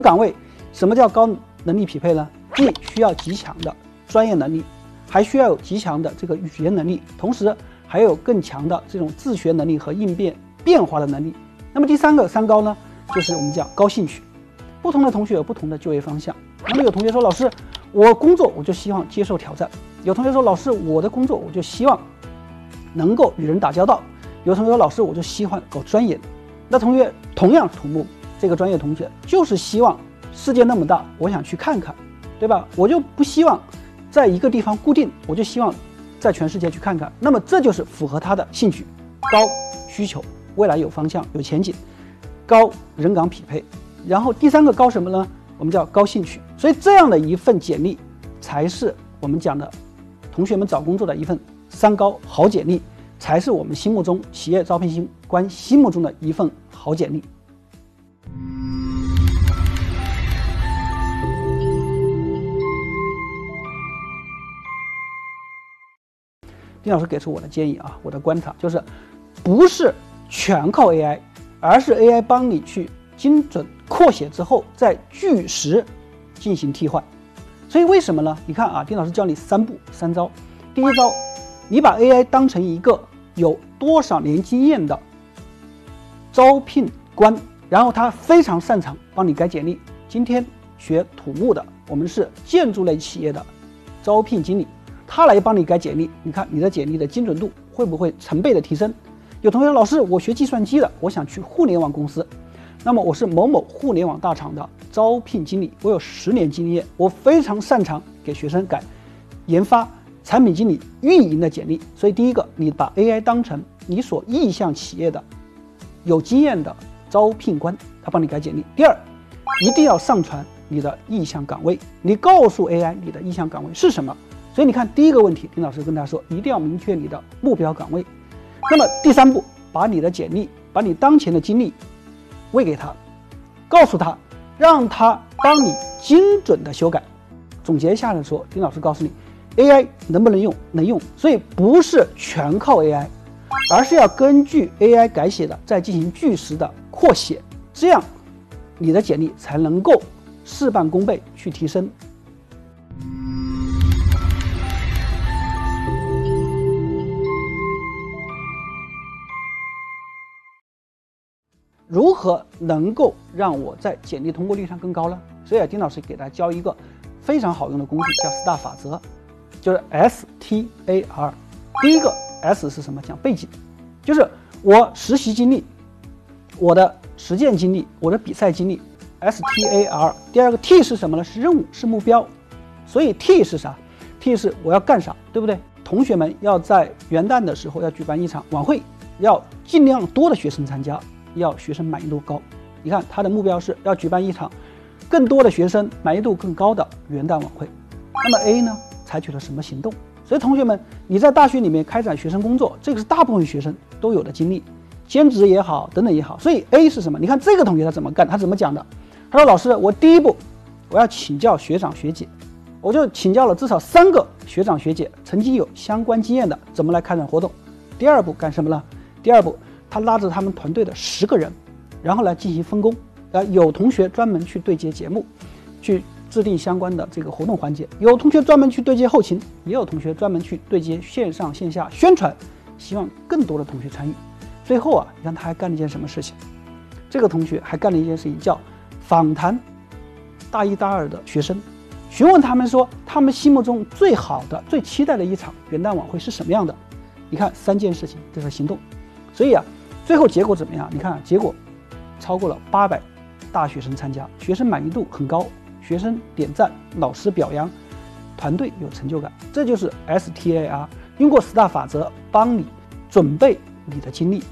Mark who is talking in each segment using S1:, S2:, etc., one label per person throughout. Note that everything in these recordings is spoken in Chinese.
S1: 岗位，什么叫高能力匹配呢？既需要极强的专业能力，还需要有极强的这个语言能力，同时还有更强的这种自学能力和应变化的能力。那么第三个三高呢，就是我们讲高兴趣。不同的同学有不同的就业方向。那么有同学说，老师，我工作我就希望接受挑战；有同学说，老师，我的工作我就希望能够与人打交道；有同学说，老师，我就喜欢搞专业的。那同学同样土木这个专业同学就是希望世界那么大，我想去看看，对吧？我就不希望在一个地方固定，我就希望在全世界去看看。那么这就是符合他的兴趣，高需求，未来有方向、有前景，高人岗匹配。然后第三个高什么呢？我们叫高兴趣。所以这样的一份简历，才是我们讲的同学们找工作的一份三高好简历，才是我们心目中企业招聘官心目中的一份好简历。丁老师给出我的建议啊，我的观察就是，不是全靠 AI， 而是 AI 帮你去精准扩写之后，再据实进行替换。所以为什么呢？你看啊，丁老师教你三步三招。第一招，你把 AI 当成一个有多少年经验的招聘官，然后他非常擅长帮你改简历。今天学土木的，我们是建筑类企业的招聘经理，他来帮你改简历，你看你的简历的精准度会不会成倍的提升？有同学说，老师，我学计算机的，我想去互联网公司，那么我是某某互联网大厂的招聘经理，我有10年经验，我非常擅长给学生改研发、产品经理、运营的简历。所以第一个，你把 AI 当成你所意向企业的有经验的招聘官，他帮你改简历。第二，一定要上传你的意向岗位，你告诉 AI 你的意向岗位是什么。所以你看，第一个问题，丁老师跟大家说，一定要明确你的目标岗位。那么第三步，把你的简历，把你当前的经历喂给他，告诉他，让他帮你精准的修改。总结一下来说，丁老师告诉你 AI 能不能用？能用。所以不是全靠 AI， 而是要根据 AI 改写的再进行据实的扩写，这样你的简历才能够事半功倍去提升。如何能够让我在简历通过率上更高呢？所以丁老师给大家教一个非常好用的工具，叫STAR法则，就是 STAR。第一个 S 是什么？讲背景，就是我实习经历、我的实践经历、我的比赛经历 ，STAR。第二个 T 是什么呢？是任务，是目标。所以 T 是啥 ？T 是我要干啥，对不对？同学们要在元旦的时候要举办一场晚会，要尽量多的学生参加。要学生满意度高，你看他的目标是要举办一场更多的学生满意度更高的元旦晚会。那么 A 呢，采取了什么行动？所以同学们，你在大学里面开展学生工作，这个是大部分学生都有的经历，兼职也好，等等也好。所以 A 是什么？你看这个同学他怎么干？他怎么讲的？他说：“老师，我第一步我要请教学长学姐，我就请教了至少3个学长学姐，曾经有相关经验的，怎么来开展活动。第二步干什么呢？第二步。”他拉着他们团队的10个人，然后来进行分工。有同学专门去对接节目，去制定相关的这个活动环节；有同学专门去对接后勤，也有同学专门去对接线上线下宣传，希望更多的同学参与。最后啊，你看他还干了一件什么事情？这个同学还干了一件事情，叫访谈大1、大2的学生，询问他们说他们心目中最好的、最期待的一场元旦晚会是什么样的。你看3件事情，这是行动。所以啊，最后结果怎么样？你看结果超过了800大学生参加，学生满意度很高，学生点赞，老师表扬，团队有成就感。这就是 STAR， 用过STAR法则帮你准备你的经历。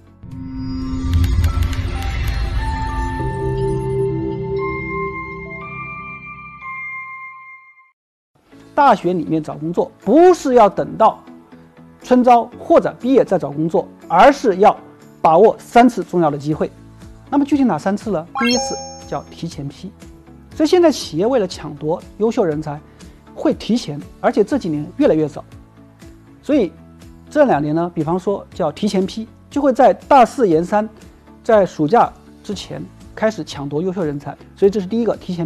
S1: 大学里面找工作不是要等到春招或者毕业再找工作，而是要把握3次重要的机会。那么具体哪3次呢？第一次叫提前批，所以现在企业为了抢夺优秀人才，会提前，而且这几年越来越早。所以这2年呢，比方说叫提前批，就会在大4、研3，在暑假之前开始抢夺优秀人才。所以这是第一个提前批。